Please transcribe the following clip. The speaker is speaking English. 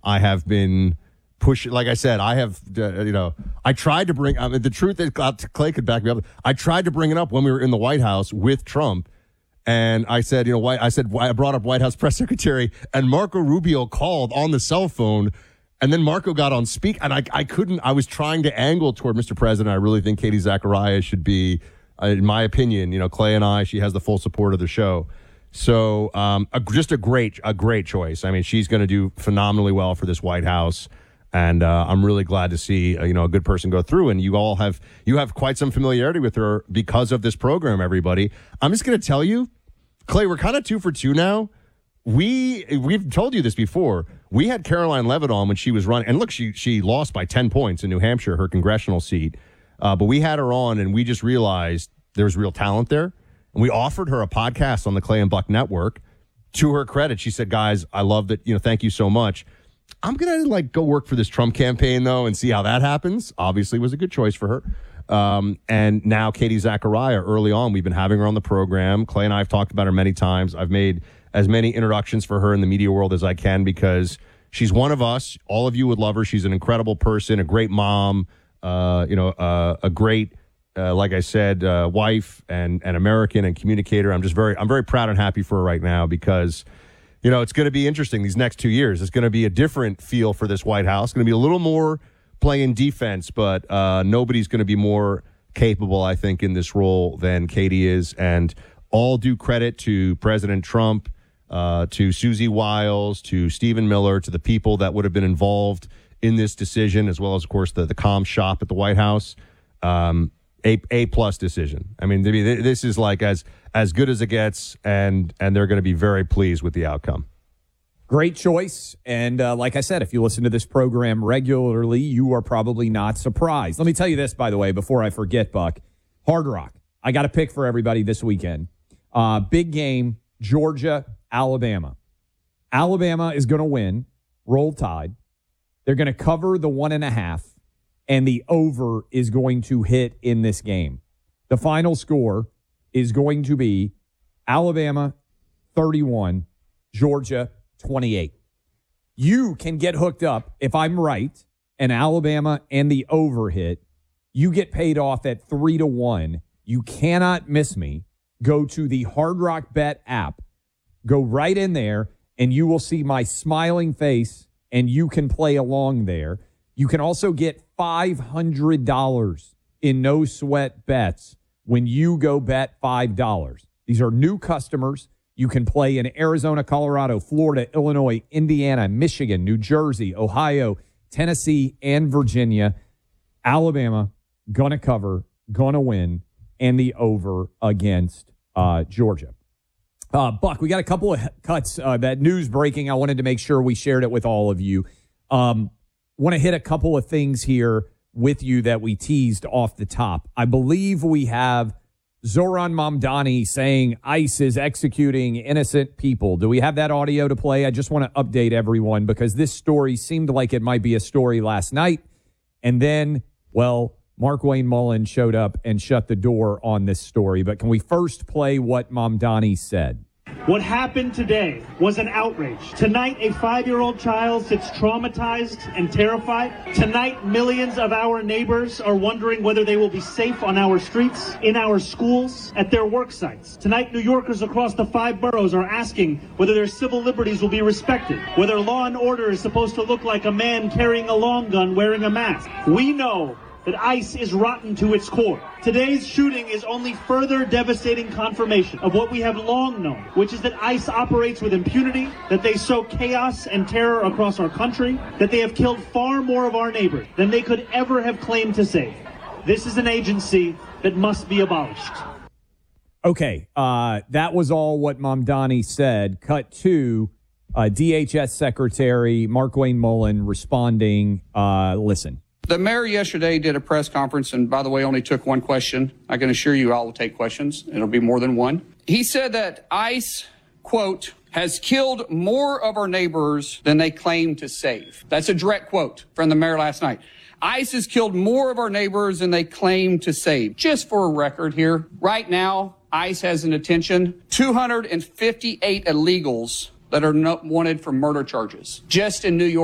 I have been pushing. Like I said, I have, I tried to bring. The truth is, Clay could back me up. I tried to bring it up when we were in the White House with Trump. And I said, I brought up White House press secretary, and Marco Rubio called on the cell phone, and then Marco got on speak, and I was trying to angle toward Mr. President. I really think Katie Zacharias should be, in my opinion, Clay and she has the full support of the show. So just a great choice. I mean, she's going to do phenomenally well for this White House. And I'm really glad to see, a good person go through. And you have quite some familiarity with her because of this program, everybody. I'm just going to tell you, Clay, we're kind of 2 for 2 now. We've told you this before. We had Caroline Levitt on when she was running. And look, she lost by 10 points in New Hampshire, her congressional seat. But we had her on, and we just realized there was real talent there. And we offered her a podcast on the Clay and Buck Network. To her credit, she said, guys, I love it. Thank you so much. I'm going to go work for this Trump campaign, though, and see how that happens. Obviously, it was a good choice for her. And now Katie Zacharias, early on, we've been having her on the program. Clay and I have talked about her many times. I've made as many introductions for her in the media world as I can because she's one of us. All of you would love her. She's an incredible person, a great mom, a great, like I said, wife and American and communicator. I'm very proud and happy for her right now because it's going to be interesting these next 2 years. It's going to be a different feel for this White House. It's going to be a little more playing defense, but nobody's going to be more capable, I think, in this role than Katie is. And all due credit to President Trump, to Susie Wiles, to Stephen Miller, to the people that would have been involved in this decision, as well as, of course, the comm shop at the White House. A-plus decision. I mean, this is like as good as it gets, and they're going to be very pleased with the outcome. Great choice. And like I said, if you listen to this program regularly, you are probably not surprised. Let me tell you this, by the way, before I forget, Buck. Hard Rock. I got a pick for everybody this weekend. Big game, Georgia, Alabama. Alabama is going to win. Roll Tide. They're going to cover the 1.5, and the over is going to hit in this game. The final score is going to be Alabama 31, Georgia 28. You can get hooked up if I'm right and Alabama and the over hit. You get paid off at 3-1. You cannot miss me. Go to the Hard Rock Bet app. Go right in there and you will see my smiling face and you can play along there. You can also get $500 in no sweat bets when you go bet $5. These are new customers. You can play in Arizona, Colorado, Florida, Illinois, Indiana, Michigan, New Jersey, Ohio, Tennessee, and Virginia. Alabama, gonna cover, gonna win, and the over against Georgia. Buck, we got a couple of cuts. That news breaking, I wanted to make sure we shared it with all of you. Want to hit a couple of things here with you that we teased off the top. I believe we have Zohran Mamdani saying ICE is executing innocent people. Do we have that audio to play? I just want to update everyone because this story seemed like it might be a story last night. And then, Markwayne Mullin showed up and shut the door on this story. But can we first play what Mamdani said? What happened today was an outrage. Tonight, a 5-year-old child sits traumatized and terrified. Tonight, millions of our neighbors are wondering whether they will be safe on our streets, in our schools, at their work sites. Tonight, New Yorkers across the 5 boroughs are asking whether their civil liberties will be respected, whether law and order is supposed to look like a man carrying a long gun wearing a mask. We know that ICE is rotten to its core. Today's shooting is only further devastating confirmation of what we have long known, which is that ICE operates with impunity, that they sow chaos and terror across our country, that they have killed far more of our neighbors than they could ever have claimed to save. This is an agency that must be abolished. Okay, that was all what Mamdani said. Cut to DHS Secretary Markwayne Mullin responding. Listen. The mayor yesterday did a press conference and, by the way, only took one question. I can assure you I will take questions. It'll be more than one. He said that ICE, quote, has killed more of our neighbors than they claim to save. That's a direct quote from the mayor last night. ICE has killed more of our neighbors than they claim to save. Just for a record here, right now, ICE has in detention 258 illegals that are not wanted for murder charges just in New York.